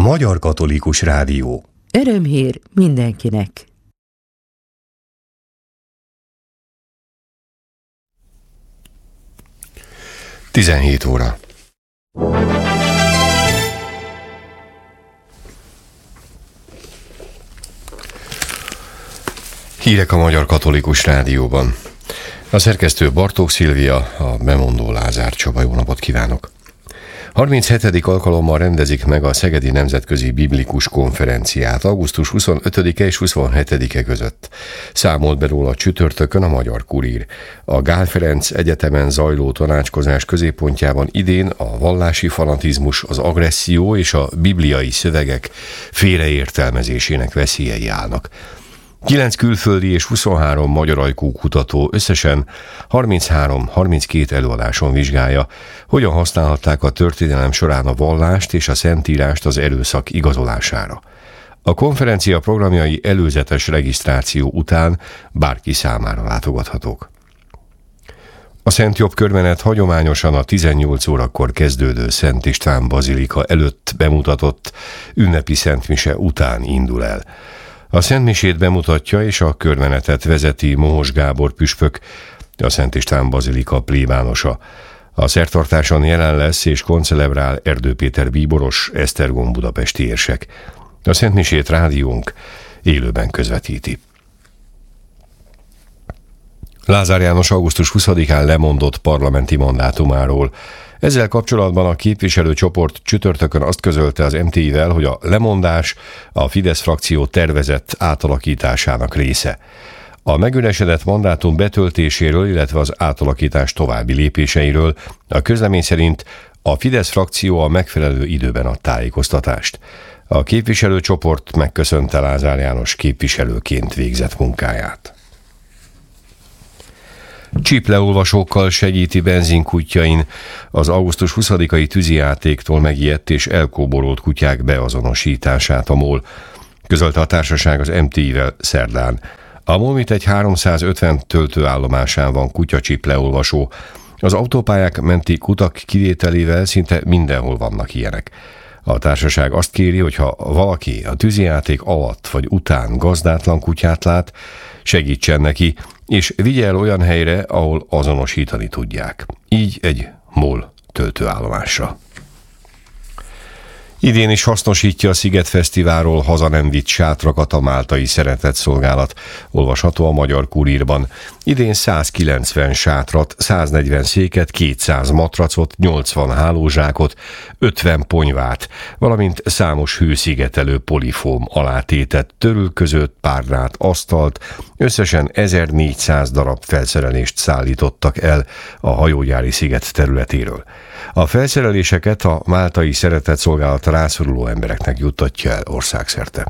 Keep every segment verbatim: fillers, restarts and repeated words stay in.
Magyar Katolikus Rádió. Örömhír mindenkinek! tizenhét óra. Hírek a Magyar Katolikus Rádióban. A szerkesztő Bartók Szilvia, a bemondó Lázár Csaba. Jó napot kívánok! harminchetedik alkalommal rendezik meg a Szegedi Nemzetközi Biblikus Konferenciát augusztus huszonötödike és huszonhetedike között. Számolt be róla csütörtökön a Magyar Kurír. A Gál Ferenc Egyetemen zajló tanácskozás középpontjában idén a vallási fanatizmus, az agresszió és a bibliai szövegek félreértelmezésének veszélyei állnak. Kilenc külföldi és huszonhárom magyar ajkú kutató összesen harminchárom-harminckét előadáson vizsgálja, hogyan használhatták a történelem során a vallást és a szentírást az erőszak igazolására. A konferencia programjai előzetes regisztráció után bárki számára látogathatók. A Szent Jobb körmenet hagyományosan a tizennyolc órakor kezdődő Szent István bazilika előtt bemutatott ünnepi szentmise után indul el. A szentmisét bemutatja és a körmenetet vezeti Mohos Gábor püspök, a Szent István bazilika plébánosa. A szertartáson jelen lesz és koncelebrál Erdő Péter bíboros, Esztergom budapesti érsek. A szentmisét rádiónk élőben közvetíti. Lázár János augusztus huszadikán lemondott parlamenti mandátumáról. Ezzel kapcsolatban a képviselőcsoport csütörtökön azt közölte az em té i-vel, hogy a lemondás a Fidesz frakció tervezett átalakításának része. A megüresedett mandátum betöltéséről, illetve az átalakítás további lépéseiről a közlemény szerint a Fidesz frakció a megfelelő időben ad tájékoztatást. A képviselőcsoport megköszönte Lázár János képviselőként végzett munkáját. Csípleolvasókkal segíti benzinkutyjain az augusztus huszadikai tűzijátéktól megijedt és elkóborolt kutyák beazonosítását a MOL, közölte a társaság az em té i-vel szerdán. A MOL mintegy háromszázötven töltőállomásán van kutyacsípleolvasó. Az autópályák menti kutak kivételével szinte mindenhol vannak ilyenek. A társaság azt kéri, hogy ha valaki a tűzijáték alatt vagy után gazdátlan kutyát lát, segítsen neki, és vigye el olyan helyre, ahol azonosítani tudják. Így egy MOL töltőállomásra. Idén is hasznosítja a Sziget Fesztiválról haza nem vitt sátrakat a Máltai Szeretetszolgálat, olvasható a Magyar Kurírban. Idén százkilencven sátrat, száznegyven széket, kétszáz matracot, nyolcvan hálózsákot, ötven ponyvát, valamint számos hőszigetelő polifóm alátétet, törülközőt, párnát, asztalt, összesen ezernégyszáz darab felszerelést szállítottak el a hajógyári sziget területéről. A felszereléseket a Máltai Szeretetszolgálat rászoruló embereknek juttatja el országszerte.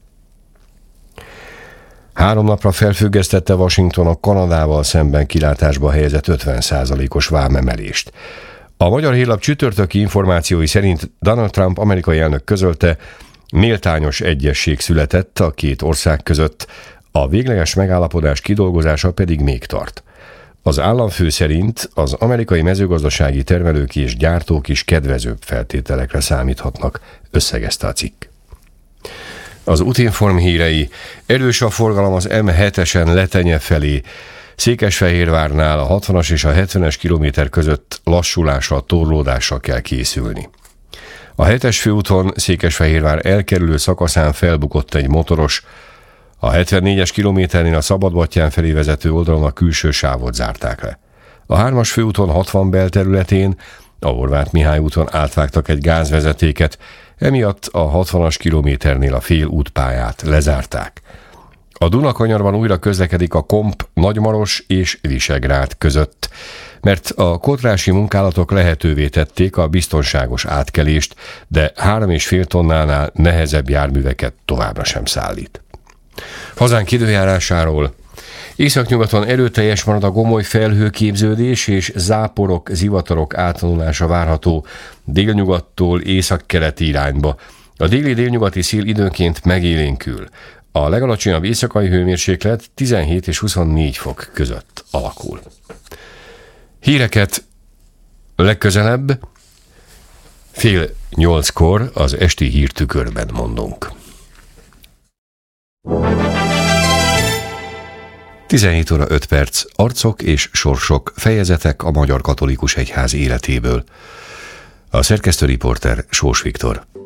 Három napra felfüggesztette Washington a Kanadával szemben kilátásba helyezett ötven százalékos vámemelést. A Magyar Hírlap csütörtöki információi szerint Donald Trump amerikai elnök közölte, méltányos egyezség született a két ország között, a végleges megállapodás kidolgozása pedig még tart. Az államfő szerint az amerikai mezőgazdasági termelők és gyártók is kedvezőbb feltételekre számíthatnak, összegezte a cikk. Az Útinform hírei: erős a forgalom az em hetesen Letenye felé. Székesfehérvárnál a hatvanas és a hetvenes kilométer között lassulásra, torlódásra kell készülni. A hetes főúton Székesfehérvár elkerülő szakaszán felbukott egy motoros. A hetvennégyes kilométernél a Szabadbattyán felé vezető oldalon a külső sávot zárták le. A hármas főúton hatvan belterületén, a Horváth Mihály úton átvágtak egy gázvezetéket, emiatt a hatvanas kilométernél a fél útpályát lezárták. A Dunakanyarban újra közlekedik a Komp, Nagymaros és Visegrád között, mert a kotrási munkálatok lehetővé tették a biztonságos átkelést, de három és fél tonnánál nehezebb járműveket továbbra sem szállít. Hazánk időjárásáról: északnyugaton erőteljes marad a gomoly felhőképződés, és záporok, zivatarok átvonulása várható délnyugattól északkeleti irányba. A déli-délnyugati szél időnként megélénkül. A legalacsonyabb éjszakai hőmérséklet tizenhét és huszonnégy fok között alakul. Híreket legközelebb Fél nyolckor az esti hírtükörben mondunk. tizenhét óra öt perc, arcok és sorsok, fejezetek a Magyar Katolikus Egyház életéből. A szerkesztő riporter Sós Viktor.